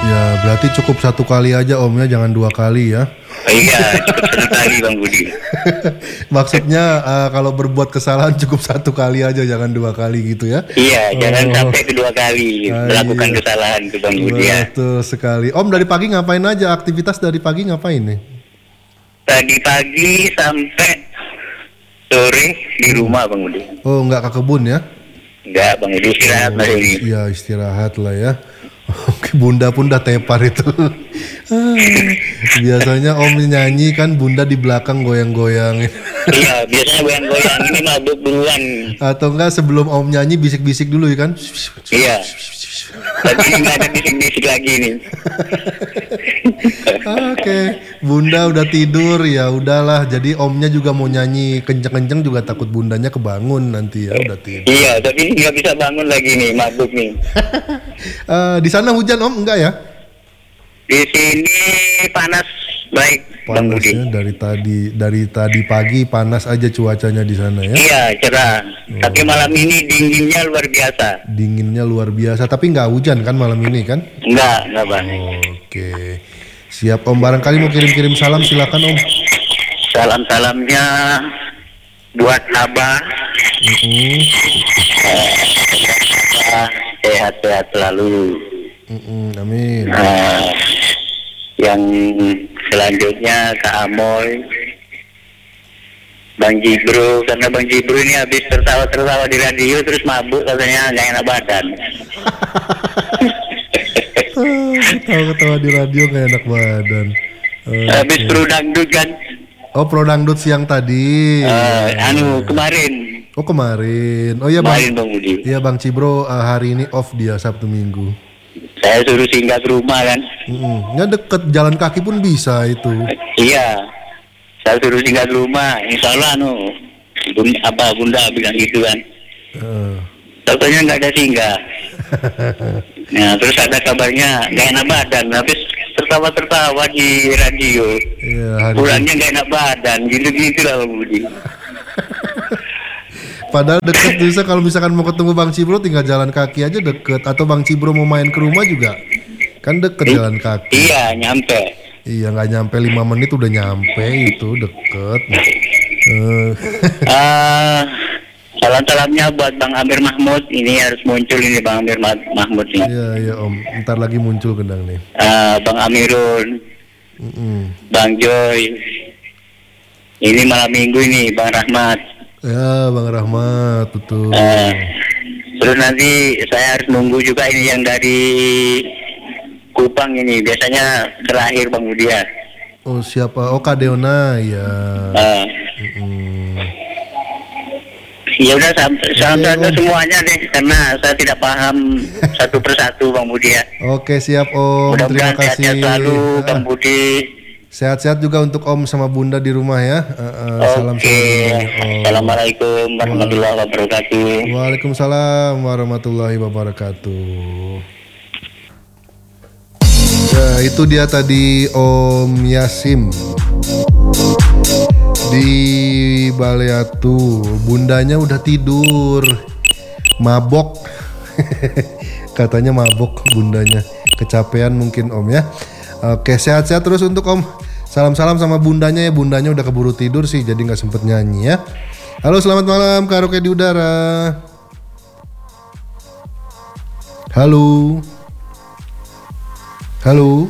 Ya berarti cukup 1 kali aja Om ya, jangan 2 kali ya. Iya, cukup 1 kali Bang Budi. Maksudnya kalau berbuat kesalahan cukup 1 kali aja, jangan 2 kali gitu ya. Iya, jangan Oh, sampai kedua kali melakukan iya. kesalahan itu Bang Budi ya. Betul sekali. Om dari pagi ngapain aja? Aktivitas dari pagi ngapain nih? Tadi pagi sampai sore di rumah Bang Budi. Oh nggak ke kebun ya? Enggak Bang Budi, istirahat hari ini. Ya istirahat lah ya. Oke, Bunda pun udah tepar itu. Biasanya Om nyanyi kan, Bunda di belakang goyang-goyang. Iya, biasanya goyang-goyang, ini mabuk duluan. Atau enggak sebelum Om nyanyi bisik-bisik dulu ya kan? Iya. Tapi ini nggak ada bisik-bisik lagi nih. Oke, Bunda udah tidur ya udahlah. Jadi Omnya juga mau nyanyi kenceng-kenceng juga takut Bundanya kebangun nanti ya, udah tidur. Iya, tapi ini nggak bisa bangun lagi nih, mabuk nih. Di sana hujan Om enggak ya? Di sini panas baik Bang Budi. Panasnya dari tadi pagi panas aja cuacanya di sana ya. Iya, cerah. Tapi malam ini dinginnya luar biasa. Dinginnya luar biasa, tapi nggak hujan kan malam ini kan? Enggak Bang. Oke. Siap Om, barangkali mau kirim-kirim salam silakan Om. Salam-salamnya buat Abah. Sehat-sehat selalu. Amin. Yang selanjutnya Kak Amoy, Bang Jibro, karena Bang Jibro ini habis tertawa-tertawa di radio terus mabuk katanya nggak enak badan. Ketawa-ketawa di radio nggak enak badan. Habis pro dangdut kan. Oh, pro dangdut siang tadi. Kemarin. Oh kemarin. Oh iya Bang. Kemarin Bang Budi. Iya Bang Cibro hari ini off dia Sabtu Minggu. Saya suruh singgah ke rumah kan. Ya deket, jalan kaki pun bisa itu. Iya. Saya suruh singgah ke rumah. Insya Allah Bunda bilang gitu kan. Contohnya nggak ada singgah. Nah terus ada kabarnya nggak enak badan. Habis tertawa-tertawa di radio. Iya, Pulangnya nggak enak badan. Gitu-gitu lah Bang Budi. Padahal deket, bisa kalau misalkan mau ketemu Bang Cibro tinggal jalan kaki aja deket. Atau Bang Cibro mau main ke rumah juga kan deket jalan kaki. Iya nyampe. Iya nggak nyampe 5 menit udah nyampe, itu deket. Salam-salamnya buat Bang Amir Mahmud. Ini harus muncul ini Bang Amir Mahmud nih. Iya Om, ntar lagi muncul gendang nih. Bang Amirun, Bang Joy. Ini malam minggu ini Bang Rahmat. Ya Bang Rahmat, betul. Terus nanti saya harus nunggu juga ini yang dari Kupang ini. Biasanya terakhir Bang Budi ya. Oh siapa? Oh Kak Deona ya. Ya udah salam semuanya deh, karena saya tidak paham satu persatu Bang Budi ya. Oke siap Om, terima Mudah-mudahan kasih. sehat-sehat selalu Bang Budi. Sehat-sehat juga untuk Om sama Bunda di rumah ya. Salam Oke. Assalamualaikum warahmatullahi wabarakatuh. Waalaikumsalam warahmatullahi wabarakatuh. Ya itu dia tadi Om Yasim di Baleatu. Bundanya udah tidur, mabok. Katanya mabok bundanya, kecapean mungkin Om ya. Oke, sehat-sehat terus untuk Om. Salam-salam sama bundanya ya. Bundanya udah keburu tidur sih, jadi nggak sempet nyanyi ya. Halo, selamat malam karaoke di udara. Halo. Halo.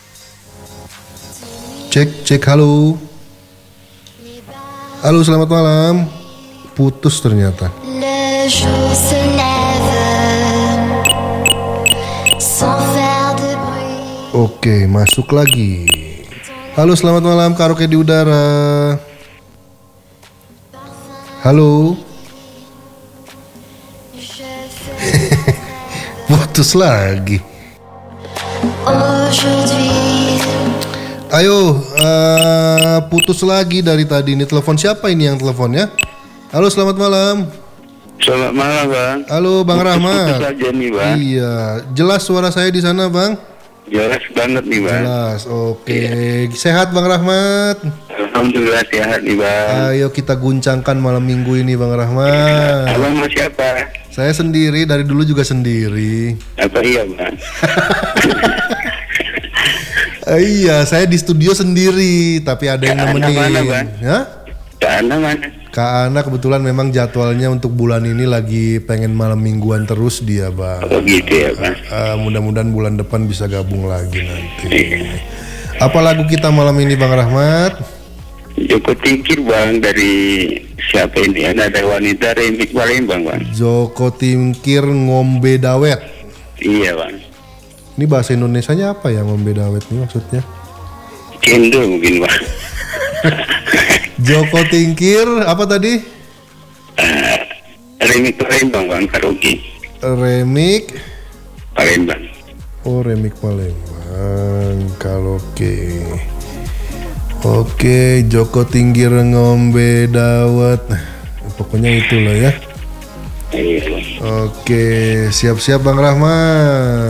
Cek halo. Halo, selamat malam. Putus ternyata. Le jour se lève sans faire de bruit. Oke, masuk lagi. Halo, selamat malam karaoke di udara. Halo. Putus lagi. Aujourd'hui, Ayo, putus lagi dari tadi. Ini telepon siapa ini yang telepon ya? Halo, selamat malam. Selamat malam Bang. Halo Bang Rahmat. Putus aja nih Bang. Iya, jelas suara saya di sana Bang? Jelas banget nih Bang. Jelas, oke. Sehat Bang Rahmat? Alhamdulillah sehat nih Bang. Ayo kita guncangkan malam minggu ini Bang Rahmat. Abang mau siapa? Saya sendiri, dari dulu juga sendiri. Apa iya Bang? Iya, saya di studio sendiri, tapi ada yang Kak Ana nemenin. mana, Bang? Ya? Kak Ana mana? Kak Ana kebetulan memang jadwalnya untuk bulan ini lagi pengen malam mingguan terus dia, Bang. Oh gitu ya, Bang. Mudah-mudahan bulan depan bisa gabung lagi nanti. Apa lagu kita malam ini, Bang Rahmat? Joko Tingkir, Bang, dari siapa ini? Ada wanita remix Palembang, Bang. Joko Tingkir ngombe dawet. Iya, Bang. Ini bahasa Indonesianya apa ya ngombe dawet ini maksudnya? Cendol mungkin, Bang. Joko Tingkir apa tadi? Remix Palembang, Bang, karaoke. Remik. Palembang. Oh, remik Palembang. Karaoke. Oke, Joko Tingkir ngombe dawet. Pokoknya itulah ya. Iya, Bang. Oke, siap-siap Bang Rahmat.